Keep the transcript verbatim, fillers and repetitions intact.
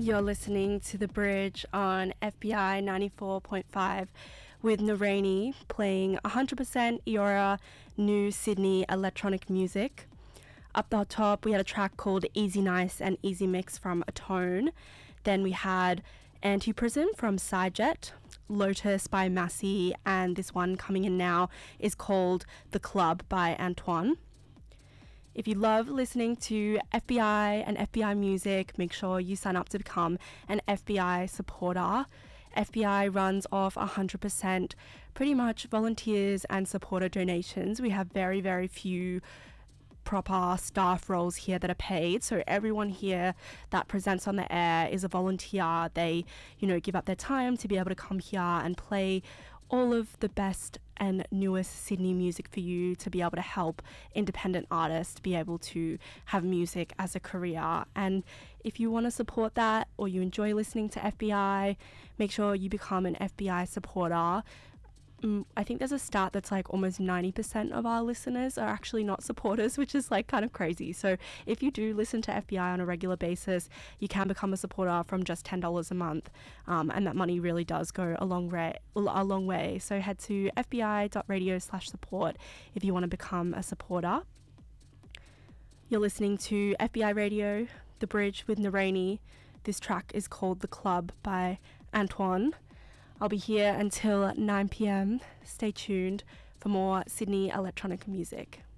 You're listening to The Bridge on F B I ninety-four point five with Narani playing one hundred percent Eora new Sydney electronic music. Up the top, we had a track called Easy Nice and Easy Mix from Atone. Then we had Anti-Prison from Sidejet, Lotus by Massey, and this one coming in now is called The Club by Antoine. If you love listening to F B I and F B I music, make sure you sign up to become an F B I supporter. F B I runs off one hundred percent pretty much volunteers and supporter donations. We have very, very few proper staff roles here that are paid, so everyone here that presents on the air is a volunteer. They, you know, give up their time to be able to come here and play all of the best and newest Sydney music for you, to be able to help independent artists be able to have music as a career. And if you want to support that, or you enjoy listening to F B I, make sure you become an F B I supporter. Mm, I think there's a stat that's like almost ninety percent of our listeners are actually not supporters, which is like kind of crazy. So if you do listen to F B I on a regular basis, you can become a supporter from just ten dollars a month. Um, and that money really does go a long, ra- a long way. So head to fbi.radio slash support if you want to become a supporter. You're listening to F B I Radio, The Bridge with Narani. This track is called The Club by Antoine. I'll be here until nine p.m. Stay tuned for more Sydney electronic music.